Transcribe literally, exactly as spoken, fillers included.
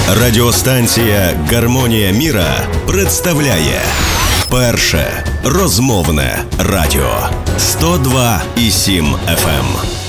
Радіостанція «Гармонія міра» представляє перше розмовне радіо сто два і сім еф ем.